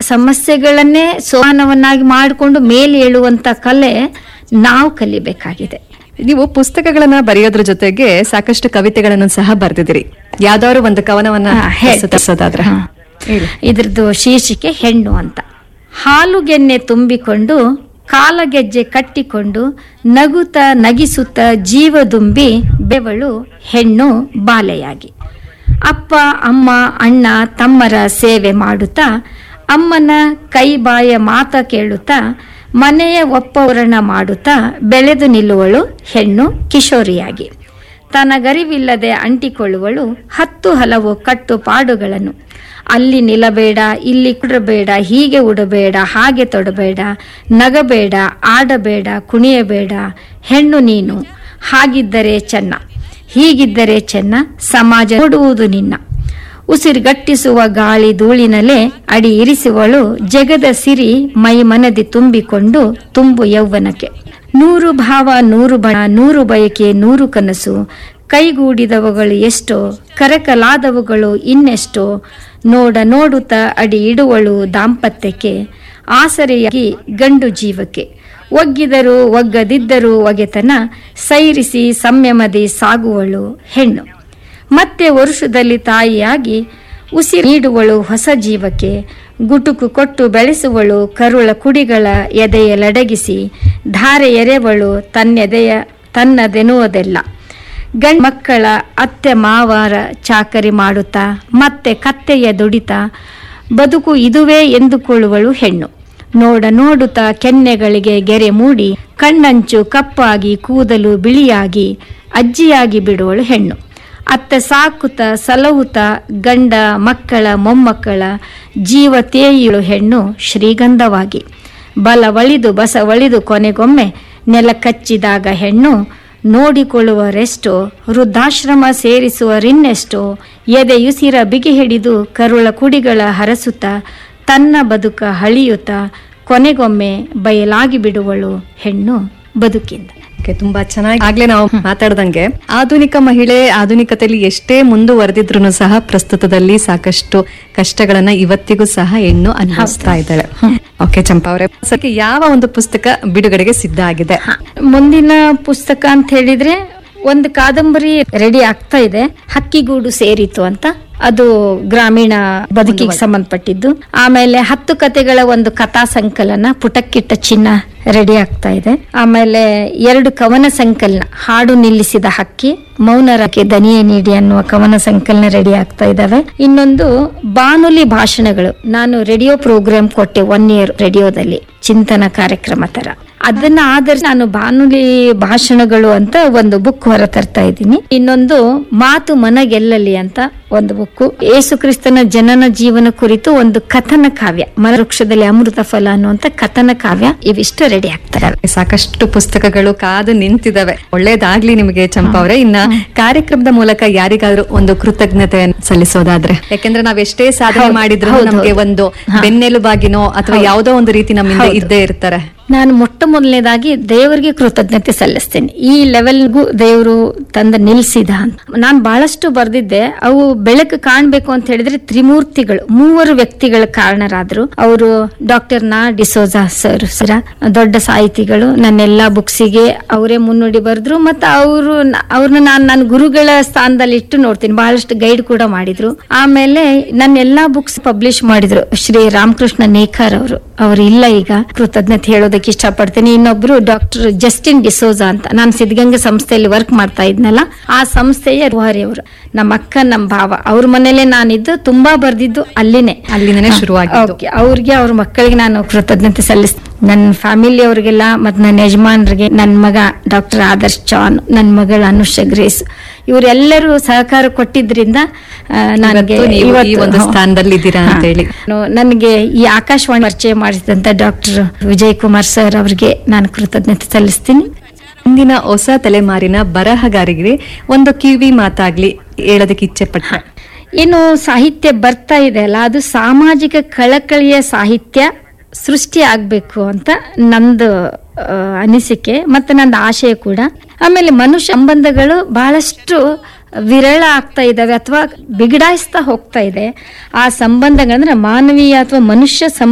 ಸಮಸ್ಯೆಗಳನ್ನೇ ಸೋಪಾನವನ್ನಾಗಿ ಮಾಡಿಕೊಂಡು ಮೇಲೆ ಏಳುವಂತ ಕಲೆ ನಾವು ಕಲಿಬೇಕಾಗಿದೆ. ನೀವು ಪುಸ್ತಕಗಳನ್ನ ಬರೆಯೋದ್ರ ಜೊತೆಗೆ ಸಾಕಷ್ಟು ಕವಿತೆಗಳನ್ನು ಸಹ ಬರೆದಿದ್ದೀರಿ. ಯಾವ್ದಾದ್ರು ಒಂದು ಕವನವನ್ನ ಪ್ರಸ್ತುತಪಡಿಸೋದಾದ್ರೆ ಹೇಳಿ. ಇದ್ರದ್ದು ಶೀರ್ಷಿಕೆ ಹೆಣ್ಣು ಅಂತ. ಹಾಲುಗೆನ್ನೆ ತುಂಬಿಕೊಂಡು ಕಾಲಗೆಜ್ಜೆ ಕಟ್ಟಿಕೊಂಡು ನಗುತ್ತ ನಗಿಸುತ್ತ ಜೀವದುಂಬಿ ಬೆವಳು ಹೆಣ್ಣು ಬಾಲೆಯಾಗಿ. ಅಪ್ಪ ಅಮ್ಮ ಅಣ್ಣ ತಮ್ಮರ ಸೇವೆ ಮಾಡುತ್ತಾ ಅಮ್ಮನ ಕೈ ಬಾಯ ಮಾತ ಕೇಳುತ್ತಾ ಮನೆಯ ಒಪ್ಪವರಣ ಮಾಡುತ್ತಾ ಬೆಳೆದು ನಿಲ್ಲುವಳು ಹೆಣ್ಣು ಕಿಶೋರಿಯಾಗಿ. ತನಗರಿವಿಲ್ಲದೆ ಅಂಟಿಕೊಳ್ಳುವಳು 10 ಹಲವು ಕಟ್ಟುಪಾಡುಗಳನ್ನು. ಅಲ್ಲಿ ನಿಲ್ಲಬೇಡ, ಇಲ್ಲಿ ಕುಡಬೇಡ, ಹೀಗೆ ಉಡಬೇಡ, ಹಾಗೆ ತೊಡಬೇಡ, ನಗಬೇಡ, ಆಡಬೇಡ, ಕುಣಿಯಬೇಡ, ಹೆಣ್ಣು ನೀನು, ಹಾಗಿದ್ದರೆ ಚೆನ್ನ, ಹೀಗಿದ್ದರೆ ಚೆನ್ನ, ಸಮಾಜ ನೋಡುವುದು ನಿನ್ನ. ಉಸಿರುಗಟ್ಟಿಸುವ ಗಾಳಿ ಧೂಳಿನಲ್ಲೇ ಅಡಿ ಇರಿಸುವಳು ಜಗದ ಸಿರಿ ಮೈ ಮನದಿ ತುಂಬಿಕೊಂಡು ತುಂಬು ಯೌವನಕ್ಕೆ. 100 ಭಾವ 100 ಬಣ 100 ಬಯಕೆ 100 ಕನಸು, ಕೈಗೂಡಿದವುಗಳು ಎಷ್ಟೋ, ಕರಕಲಾದವುಗಳು ಇನ್ನೆಷ್ಟೋ, ನೋಡುತ್ತಾ ಅಡಿ ಇಡುವಳು ದಾಂಪತ್ಯಕ್ಕೆ, ಆಸರೆಯಾಗಿ ಗಂಡು ಜೀವಕ್ಕೆ. ಒಗ್ಗಿದರೂ ಒಗ್ಗದಿದ್ದರೂ ಒಗೆತನ, ಸೈರಿಸಿ ಸಂಯಮದಿ ಸಾಗುವಳು ಹೆಣ್ಣು. ಮತ್ತೆ ವರುಷದಲ್ಲಿ ತಾಯಿಯಾಗಿ ಉಸಿರು ನೀಡುವಳು ಹೊಸ ಜೀವಕ್ಕೆ. ಗುಟುಕು ಕೊಟ್ಟು ಬೆಳೆಸುವಳು ಕರುಳ ಕುಡಿಗಳ ಎದೆಯಲಡಗಿಸಿ, ಧಾರೆ ಎರೆವಳು ತನ್ನದೆನ್ನುವುದೆಲ್ಲ. ಗಂಡು ಮಕ್ಕಳ ಅತ್ತೆ ಮಾವರ ಚಾಕರಿ ಮಾಡುತ್ತಾ ಮತ್ತೆ ಕತ್ತೆಯ ದುಡಿತಾ ಬದುಕು ಇದುವೇ ಎಂದುಕೊಳ್ಳುವಳು ಹೆಣ್ಣು. ನೋಡುತ್ತಾ ಕೆನ್ನೆಗಳಿಗೆ ಗೆರೆ ಮೂಡಿ ಕಣ್ಣಂಚು ಕಪ್ಪಾಗಿ ಕೂದಲು ಬಿಳಿಯಾಗಿ ಅಜ್ಜಿಯಾಗಿ ಬಿಡುವಳು ಹೆಣ್ಣು. ಅತ್ತೆ ಸಾಕುತ್ತ ಸಲಹುತ್ತ ಗಂಡ ಮಕ್ಕಳ ಮೊಮ್ಮಕ್ಕಳ ಜೀವ ತೇಯುಳು ಹೆಣ್ಣು ಶ್ರೀಗಂಧವಾಗಿ. ಬಲವಳಿದು ಬಸವಳಿದು ಕೊನೆಗೊಮ್ಮೆ ನೆಲ ಕಚ್ಚಿದಾಗ ಹೆಣ್ಣು, ನೋಡಿಕೊಳ್ಳುವರೆಷ್ಟೋ ವೃದ್ಧಾಶ್ರಮ ಸೇರಿಸುವರಿನ್ನೆಷ್ಟೋ, ಎದೆಯುಸಿರ ಬಿಗಿ ಹಿಡಿದು ಕರುಳ ಕುಡಿಗಳ ಹರಸುತ್ತ ತನ್ನ ಬದುಕ ಹಳಿಯುತ್ತ ಕೊನೆಗೊಮ್ಮೆ ಬಯಲಾಗಿ ಬಿಡುವಳು ಹೆಣ್ಣು ಬದುಕಿಂದ. ತುಂಬಾ ಚೆನ್ನಾಗಿ ಆಗ್ಲೇ ನಾವು ಮಾತಾಡ್ದಂಗೆ ಆಧುನಿಕ ಮಹಿಳೆ ಆಧುನಿಕತೆಯಲ್ಲಿ ಎಷ್ಟೇ ಮುಂದುವರೆದಿದ್ರು ಸಹ ಪ್ರಸ್ತುತದಲ್ಲಿ ಸಾಕಷ್ಟು ಕಷ್ಟಗಳನ್ನ ಇವತ್ತಿಗೂ ಸಹ ಹೆಣ್ಣು ಅನುಭವಿಸ್ತಾ ಇದ್ದಾಳೆ. ಓಕೆ ಚಂಪಾ ಅವರೇ, ಯಾವ ಒಂದು ಪುಸ್ತಕ ಬಿಡುಗಡೆಗೆ ಸಿದ್ಧ ಆಗಿದೆ? ಮುಂದಿನ ಪುಸ್ತಕ ಅಂತ ಹೇಳಿದ್ರೆ ಒಂದು ಕಾದಂಬರಿ ರೆಡಿ ಆಗ್ತಾ ಇದೆ, ಹಕ್ಕಿಗೂಡು ಸೇರಿತು ಅಂತ. ಅದು ಗ್ರಾಮೀಣ ಬದುಕಿಗೆ ಸಂಬಂಧಪಟ್ಟಿದ್ದು. ಆಮೇಲೆ 10 ಕತೆಗಳ ಒಂದು ಕಥಾ ಸಂಕಲನ ಪುಟಕ್ಕಿಟ್ಟ ಚಿನ್ನ ರೆಡಿ ಆಗ್ತಾ ಇದೆ. ಆಮೇಲೆ 2 ಕವನ ಸಂಕಲನ, ಹಾಡು ನಿಲ್ಲಿಸಿದ ಹಕ್ಕಿ, ಮೌನರಕ್ಕೆ ದನಿಯೇ ನೀಡಿ ಅನ್ನುವ ಕವನ ಸಂಕಲನ ರೆಡಿ ಆಗ್ತಾ ಇದಾವೆ. ಇನ್ನೊಂದು ಬಾನುಲಿ ಭಾಷಣಗಳು, ನಾನು ರೇಡಿಯೋ ಪ್ರೋಗ್ರಾಮ್ ಕೊಟ್ಟೆ 1 year ರೇಡಿಯೋದಲ್ಲಿ, ಚಿಂತನ ಕಾರ್ಯಕ್ರಮ ತರ. ಅದನ್ನ ಆಧರಿಸಿ ನಾನು ಬಾನುಲಿ ಭಾಷಣಗಳು ಅಂತ ಒಂದು ಬುಕ್ ಹೊರ ತರ್ತಾ ಇದ್ದೀನಿ. ಇನ್ನೊಂದು ಮಾತು ಮನಗೆಲ್ಲಲಿ ಅಂತ ಒಂದು ಬುಕ್, ಯೇಸು ಕ್ರಿಸ್ತನ ಜನನ ಜೀವನ ಕುರಿತು ಒಂದು ಕಥನ ಕಾವ್ಯ, ಮರವೃಕ್ಷದಲ್ಲಿ ಅಮೃತ ಫಲ ಅನ್ನುವಂತ ಕಥನ ಕಾವ್ಯ. ಇವಿಷ್ಟು ರೆಡಿ ಆಗ್ತಾರೆ. ಸಾಕಷ್ಟು ಪುಸ್ತಕಗಳು ಕಾದು ನಿಂತಿದ್ದಾವೆ. ಒಳ್ಳೇದಾಗ್ಲಿ ನಿಮಗೆ ಚಂಪಾ ಅವರೇ. ಇನ್ನ ಕಾರ್ಯಕ್ರಮದ ಮೂಲಕ ಯಾರಿಗಾದ್ರೂ ಒಂದು ಕೃತಜ್ಞತೆ ಸಲ್ಲಿಸೋದಾದ್ರೆ, ಯಾಕೆಂದ್ರೆ ನಾವ್ ಎಷ್ಟೇ ಸಾಧನೆ ಮಾಡಿದ್ರು ನಮ್ಗೆ ಒಂದು ಬೆನ್ನೆಲುಬಾಗಿನೋ ಅಥವಾ ಯಾವ್ದೋ ಒಂದು ರೀತಿ ನಮ್ಮಿಂದ ಇದ್ದೇ ಇರ್ತಾರೆ. ನಾನು ಮೊಟ್ಟ ಮೊದಲನೇದಾಗಿ ದೇವರಿಗೆ ಕೃತಜ್ಞತೆ ಸಲ್ಲಿಸ್ತೇನೆ. ಈ ಲೆವೆಲ್ಗೂ ದೇವರು ತಂದು ನಿಲ್ಸಿದ ಅಂತ. ನಾನು ಬಹಳಷ್ಟು ಬರ್ದಿದ್ದೆ. ಅವು ಬೆಳಕು ಕಾಣ್ಬೇಕು ಅಂತ ಹೇಳಿದ್ರೆ ತ್ರಿಮೂರ್ತಿಗಳು, 3 ವ್ಯಕ್ತಿಗಳ ಕಾರಣರಾದ್ರು. ಅವರು ಡಾಕ್ಟರ್ ಡಿಸೋಜಾ ಸರ್, ದೊಡ್ಡ ಸಾಹಿತಿಗಳು. ನನ್ನೆಲ್ಲಾ ಬುಕ್ಸಿಗೆ ಅವರೇ ಮುನ್ನುಡಿ ಬರೆದ್ರು. ಮತ್ತೆ ಅವ್ರನ್ನ ನಾನು ನನ್ನ ಗುರುಗಳ ಸ್ಥಾನದಲ್ಲಿ ಇಟ್ಟು ನೋಡ್ತೀನಿ. ಬಹಳಷ್ಟು ಗೈಡ್ ಕೂಡ ಮಾಡಿದ್ರು. ಆಮೇಲೆ ನನ್ನೆಲ್ಲಾ ಬುಕ್ಸ್ ಪಬ್ಲಿಷ್ ಮಾಡಿದ್ರು ಶ್ರೀ ರಾಮಕೃಷ್ಣ ನೇಕಾರ್ ಅವರು ಇಲ್ಲ ಈಗ, ಕೃತಜ್ಞತೆ ಹೇಳೋದಕ್ಕೆ ಇಷ್ಟಪಡ್ತೀನಿ. ಇನ್ನೊಬ್ರು ಡಾಕ್ಟರ್ ಜಸ್ಟಿನ್ ಡಿಸೋಜಾ ಅಂತ, ನಾನು ಸಿದ್ಧಗಂಗಾ ಸಂಸ್ಥೆಯಲ್ಲಿ ವರ್ಕ್ ಮಾಡ್ತಾ ಇದ್ನಲ್ಲ, ಆ ಸಂಸ್ಥೆಯ ರುಹಾರಿ ಅವರು. ನಮ್ಮ ಅಕ್ಕ ನಮ್ಮ ಭಾವ ಅವ್ರ ಮನೇಲೆ ನಾನಿದ್ದು ತುಂಬಾ ಬರ್ದಿದ್ದು ಅಲ್ಲಿನೇ ಶುರುವಾಗಿ. ಅವ್ರಿಗೆ ಅವ್ರ ಮಕ್ಕಳಿಗೆ ನಾನು ಕೃತಜ್ಞತೆ ಸಲ್ಲಿಸ್ತೀನಿ. ನನ್ನ ಫ್ಯಾಮಿಲಿ ಅವ್ರಿಗೆಲ್ಲ, ಮತ್ತೆ ನನ್ನ ಯಜಮಾನ್ರಿಗೆ, ನನ್ನ ಮಗ ಡಾಕ್ಟರ್ ಆದರ್ಶ್ ಚಾನ್, ನನ್ನ ಮಗಳ ಅನುಷ ಗ್ರೇಸ್, ಇವರೆಲ್ಲರೂ ಸಹಕಾರ ಕೊಟ್ಟಿದ್ರಿಂದ ನನಗೆ ಒಂದು ಸ್ಥಾನದಲ್ಲಿದ್ದೀರಾ ಅಂತ ಹೇಳಿ. ನನಗೆ ಈ ಆಕಾಶವಾಣಿ ಪರಿಚಯ ಮಾಡಿದಂತ ಡಾಕ್ಟರ್ ವಿಜಯ್ ಕುಮಾರ್ ಸರ್ ಅವರಿಗೆ ನಾನು ಕೃತಜ್ಞತೆ ಸಲ್ಲಿಸ್ತೀನಿ. ಇಂದಿನ ಹೊಸ ತಲೆಮಾರಿನ ಬರಹಗಾರಿಗೆ ಒಂದು ಕಿವಿ ಮಾತಾಗ್ಲಿ ಹೇಳೋದಕ್ಕೆ ಇಚ್ಛೆ ಪಟ್ಟ. ಏನು ಸಾಹಿತ್ಯ ಬರ್ತಾ ಇದೆ ಅಲ್ಲ, ಅದು ಸಾಮಾಜಿಕ ಕಳಕಳಿಯ ಸಾಹಿತ್ಯ ಸೃಷ್ಟಿ ಆಗ್ಬೇಕು ಅಂತ ನಂದು ಅನಿಸಿಕೆ ಮತ್ತೆ ನಂದು ಆಶಯ ಕೂಡ. ಆಮೇಲೆ ಮನುಷ್ಯ ಸಂಬಂಧಗಳು ಬಹಳಷ್ಟು ವಿರಳ ಆಗ್ತಾ ಇದಾವೆ ಅಥವಾ ಬಿಗಡಾಯಿಸ್ತಾ ಹೋಗ್ತಾ ಇದೆ. ಆ ಸಂಬಂಧಗಳಂದ್ರೆ ಮಾನವೀಯ ಅಥವಾ ಮನುಷ್ಯ